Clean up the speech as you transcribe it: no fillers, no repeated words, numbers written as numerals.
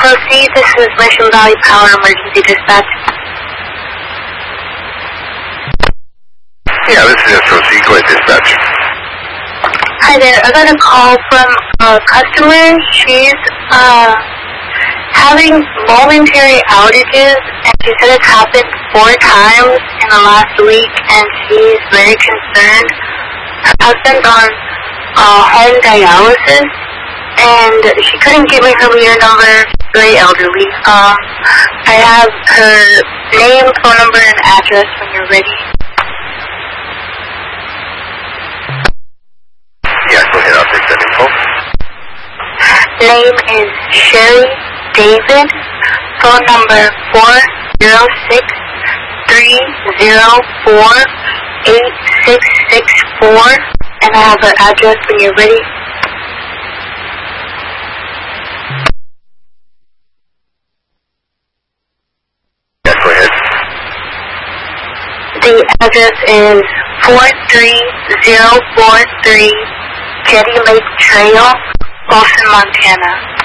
SOC, this is Mission Valley Power Emergency Dispatch. Yeah, this is SOC. Go ahead, dispatch. Hi there. I got a call from a customer. She's having momentary outages, and she said it's happened 4 times in the last week, and she's very concerned. Her husband's on home dialysis, and she couldn't give me her meter number. She's very elderly. I have her name, phone number, and address when you're ready. Yeah, go ahead. I'll take that info. Name is Sherry David. Phone number 406-304-8664. And I have her address when you're ready. Yeah, go ahead. The address is 43043 Jetty Lake Trail, Olson, Montana.